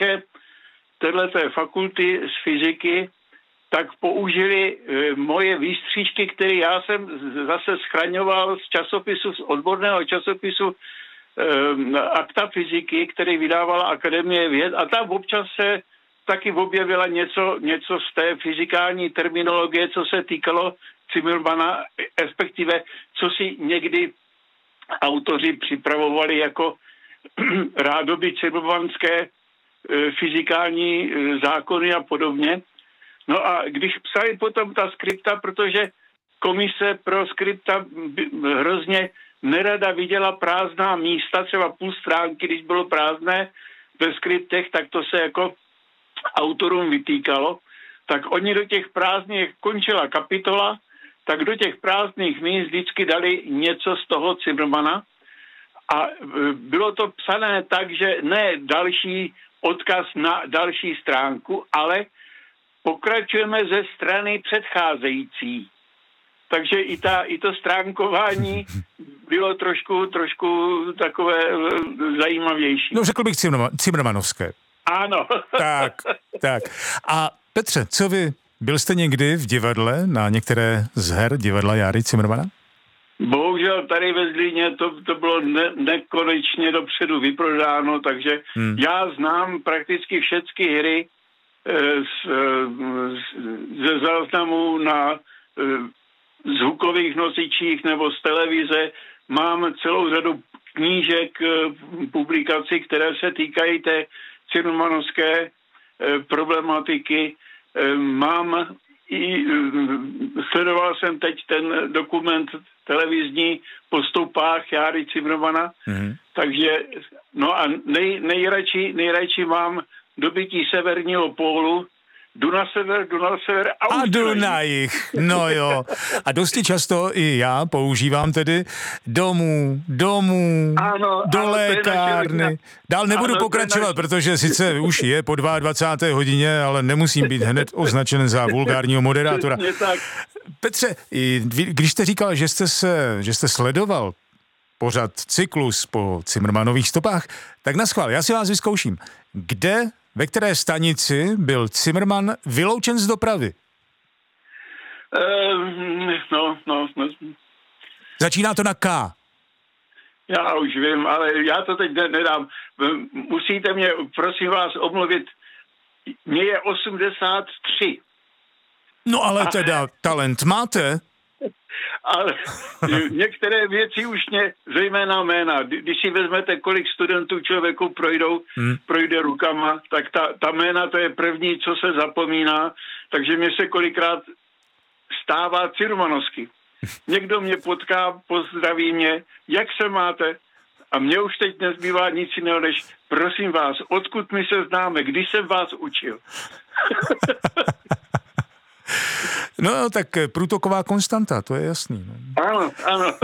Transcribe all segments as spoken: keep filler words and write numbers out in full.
naše téhleté fakulty z fyziky, tak použili e, moje výstřižky, které já jsem zase schraňoval z časopisu, z odborného časopisu e, Akta fyziky, který vydávala Akademie věd, a tam občas se taky objevila něco, něco z té fyzikální terminologie, co se týkalo Zimmermana, respektive co si někdy autoři připravovali jako rádoby zimmermanské e, fyzikální e, zákony a podobně. No a když psali potom ta skripta, protože komise pro skripta hrozně nerada viděla prázdná místa, třeba půl stránky, když bylo prázdné ve skriptech, tak to se jako autorům vytýkalo, tak oni do těch prázdných, končila kapitola, tak do těch prázdných míst vždycky dali něco z toho Zimmermana a bylo to psané tak, že ne další odkaz na další stránku, ale pokračujeme ze strany předcházející. Takže i, ta, i to stránkování bylo trošku, trošku takové zajímavější. No řekl bych Zimmermanovské. Ano. Tak, tak. A Petře, co vy? Byl jste někdy v divadle na některé z her divadla Járy Zimmermana? Bohužel tady ve Zlíně to, to bylo ne, nekonečně dopředu vyprodáno, takže hmm. já znám prakticky všechny hry z, ze záznamů na zvukových nosičích nebo z televize. Mám celou řadu knížek, publikací, které se týkají té zimmermanovské problematiky. Mám i, sledoval jsem teď ten dokument televizní po stopách Járy Zimmermana, mm-hmm. takže no a nej, nejradši, nejradši mám dobytí severního pólu, jdu na sever, jdu na sever a, a jdu na jih, no jo. A dosti často i já používám tedy domů, domů, ano, do ano, lékárny. Dál nebudu ano, pokračovat, naši... protože sice už je po dvacáté druhé hodině, ale nemusím být hned označen za vulgárního moderátora. Petře, když jste říkal, že jste, se, že jste sledoval pořad cyklus po Zimmermanových stopách, tak naschvál, já si vás vyzkouším. Kde, ve které stanici byl Zimmerman vyloučen z dopravy? Uh, no, no, no. Začíná to na K. Já už vím, ale já to teď nedám. Musíte mě, prosím vás, omluvit. Mně je osmdesát tři. No ale teda talent máte. Ale některé věci už mě, zejména jména, když si vezmete, kolik studentů člověku projdou, hmm. projde rukama, tak ta, ta jména, to je první, co se zapomíná, takže mě se kolikrát stává Zimmermanovsky. Někdo mě potká, pozdraví mě, jak se máte? A mně už teď nezbývá nic jiného, než prosím vás, odkud my se známe, když jsem vás učil. No, tak průtoková konstanta, to je jasný. No. Ano, ano.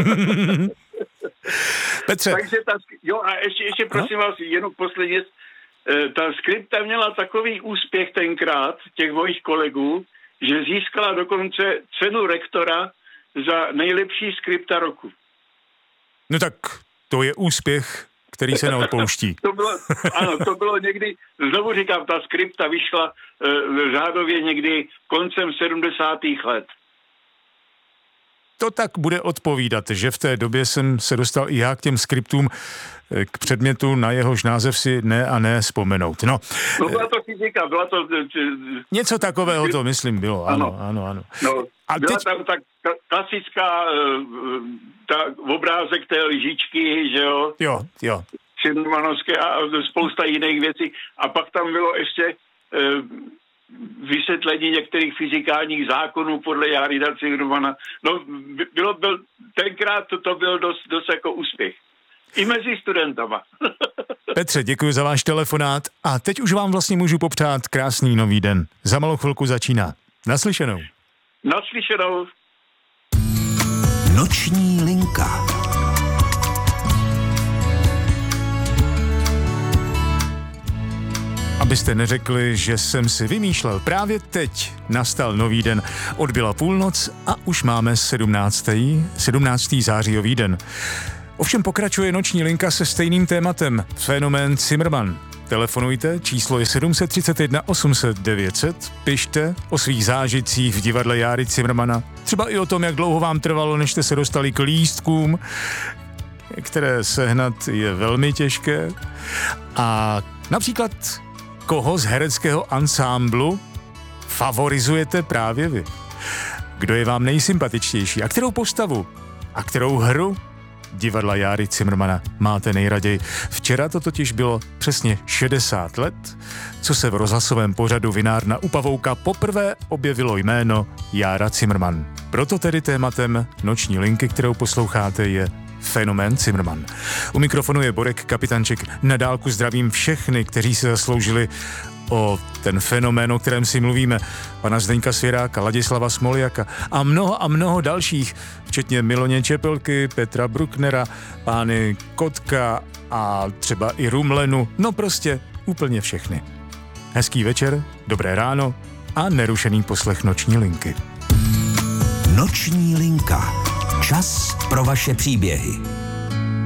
Petře. Takže ta, jo, a ještě, ještě prosím no? vás, jenom posledně, ta skripta měla takový úspěch tenkrát, těch mojich kolegů, že získala dokonce cenu rektora za nejlepší skripta roku. No tak to je úspěch, který se neodpouští. to bylo, ano, to bylo někdy, znovu říkám, ta skripta vyšla e, řádově někdy koncem sedmdesátých let. To tak bude odpovídat, že v té době jsem se dostal i já k těm skriptům, k předmětu, na jehož název si ne a ne vzpomenout. No, no byla to fyzika, byla to... Něco takového to, myslím, bylo, ano, ano, ano. No, a byla teď... tam ta klasická ta obrázek té lžičky, že jo? Jo, jo. Zimmermanovské a spousta jiných věcí. A pak tam bylo ještě vysvětlení některých fyzikálních zákonů podle Járy Zimmermana. No, bylo, byl, tenkrát to, to byl dost, dost jako úspěch. I mezi studentama. Petře, děkuji za váš telefonát a teď už vám vlastně můžu popřát krásný nový den. Za malou chvilku začíná. Naslyšenou. Naslyšenou. Noční linka. Abyste neřekli, že jsem si vymýšlel, právě teď nastal nový den. Odbyla půlnoc a už máme sedmnáctý zářijový den. Ovšem pokračuje noční linka se stejným tématem, fenomén Zimmerman. telefonujte, číslo je sedm set třicet jedna osm set devět set, pište o svých zážitcích v divadle Járy Cimrmana, třeba i o tom, jak dlouho vám trvalo, než jste se dostali k lístkům, které sehnat je velmi těžké, a například koho z hereckého ansámblu favorizujete právě vy. Kdo je vám nejsympatičtější a kterou postavu a kterou hru divadla Járy Cimrmana máte nejraději. Včera to totiž bylo přesně šedesát let, co se v rozhlasovém pořadu Vinárna u Pavouka poprvé objevilo jméno Jára Cimrman. Proto tedy tématem noční linky, kterou posloucháte, je fenomén Cimrman. U mikrofonu je Borek Kapitanček. Na dálku zdravím všechny, kteří se zasloužili o ten fenomén, o kterém si mluvíme, pana Zdeňka Svěráka, Ladislava Smoljaka a mnoho a mnoho dalších, včetně Miloně Čepelky, Petra Brucknera, pány Kotka a třeba i Rumlenu, no prostě úplně všechny. Hezký večer, dobré ráno a nerušený poslech noční linky. Noční linka. Čas pro vaše příběhy.